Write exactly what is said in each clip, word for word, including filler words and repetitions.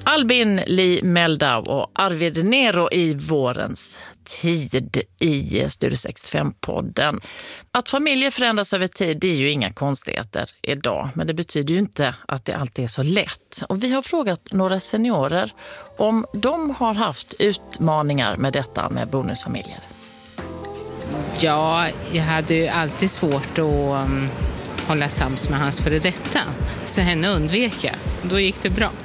Albin, Li Meldau och Arvid Nero i vårens tid i Studio sextiofem-podden. Att familjer förändras över tid, det är ju inga konstigheter idag. Men det betyder ju inte att det alltid är så lätt. Och vi har frågat några seniorer om de har haft utmaningar med detta med bonusfamiljer. Ja, jag hade ju alltid svårt att um, hålla sams med hans före detta. Så henne undvek jag. Då gick det bra.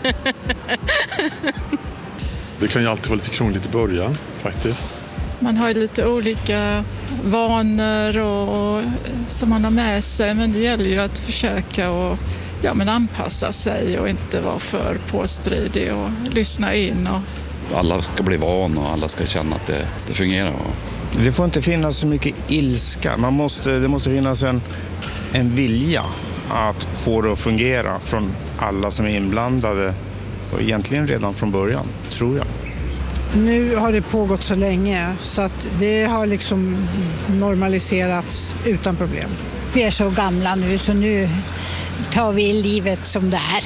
Det kan ju alltid vara lite krångligt i början, faktiskt. Man har ju lite olika vanor och, och, som man har med sig. Men det gäller ju att försöka och, ja, men anpassa sig och inte vara för påstridig och lyssna in. Och... Alla ska bli van och alla ska känna att det, det fungerar. Det får inte finnas så mycket ilska. Man måste, det måste finnas en, en vilja att få det att fungera från alla som är inblandade. Och egentligen redan från början, tror jag. Nu har det pågått så länge så att det har liksom normaliserats utan problem. Vi är så gamla nu så nu tar vi livet som det är.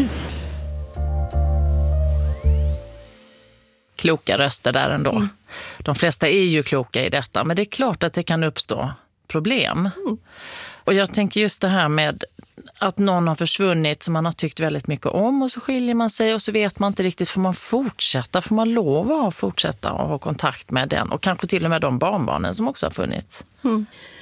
Kloka röster där ändå. Mm. De flesta är ju kloka i detta, men det är klart att det kan uppstå problem. Mm. Och jag tänker just det här med att någon har försvunnit som man har tyckt väldigt mycket om och så skiljer man sig och så vet man inte riktigt, får man fortsätta, får man lov att fortsätta och ha kontakt med den och kanske till och med de barnbarnen som också har funnits. Mm.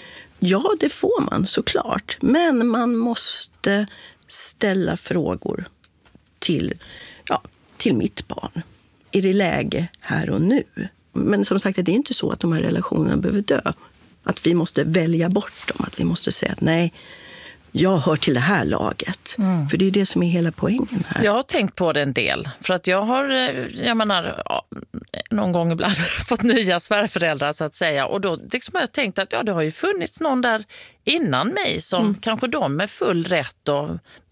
Ja, det får man såklart, men man måste ställa frågor till, ja, till mitt barn. Är det läge här och nu? Men som sagt, det är inte så att de här relationerna behöver dö. Att vi måste välja bort dem, att vi måste säga att nej, jag hör till det här laget. Mm. För det är det som är hela poängen här. Jag har tänkt på det en del. För att jag har, jag menar, någon gång ibland fått nya svärföräldrar så att säga. Och då liksom har jag tänkt att ja, det har ju funnits någon där innan mig som mm. kanske de med full rätt och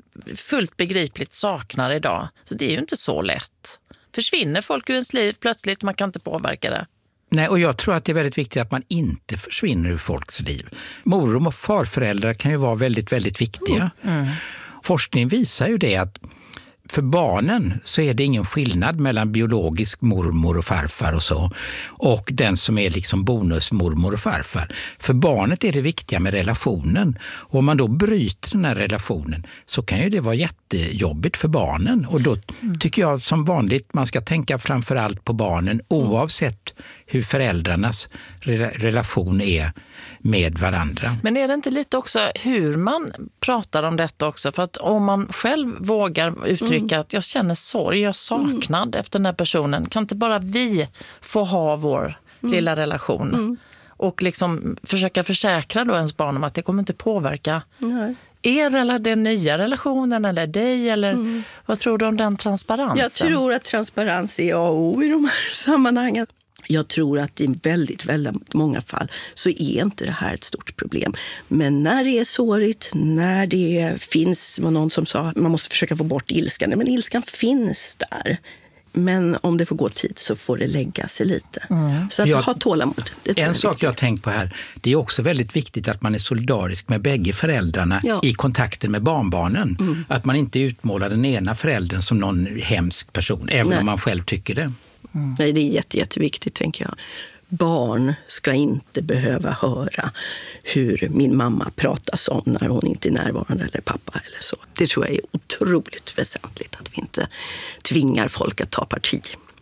fullt begripligt saknar idag. Så det är ju inte så lätt. Försvinner folk ur ens liv plötsligt, man kan inte påverka det. Nej, och jag tror att det är väldigt viktigt att man inte försvinner ur folks liv. Mor- och farföräldrar kan ju vara väldigt, väldigt viktiga. Mm. Mm. Forskning visar ju det att för barnen så är det ingen skillnad mellan biologisk mormor och farfar och så och den som är liksom bonusmormor och farfar. För barnet är det viktiga med relationen. Och om man då bryter den här relationen så kan ju det vara jättejobbigt för barnen. Och då tycker jag som vanligt man ska tänka framförallt på barnen oavsett hur föräldrarnas re- relation är med varandra. Men är det inte lite också hur man pratar om detta också? För att om man själv vågar uttrycka mm. att jag känner sorg, jag är saknad mm. efter den här personen. Kan inte bara vi få ha vår mm. lilla relation? Mm. Och liksom försöka försäkra då ens barn om att det kommer inte påverka Nej. er eller den nya relationen eller dig eller mm. vad tror du om den transparensen? Jag tror att transparens är A och O i de här sammanhangen. Jag tror att i väldigt, väldigt många fall så är inte det här ett stort problem. Men när det är sårigt, när det finns, var någon som sa att man måste försöka få bort ilskan. Men ilskan finns där. Men om det får gå tid så får det lägga sig lite. Mm. Så att jag, ha tålamod. Det tror en jag sak jag har tänkt på här, det är också väldigt viktigt att man är solidarisk med bägge föräldrarna ja. i kontakten med barnbarnen. Mm. Att man inte utmålar den ena föräldern som någon hemsk person, även Nej. om man själv tycker det. Mm. Nej, det är jätte, jätteviktigt, tänker jag. Barn ska inte behöva höra hur min mamma pratas om när hon inte är närvarande eller pappa eller så. Det tror jag är otroligt väsentligt att vi inte tvingar folk att ta parti.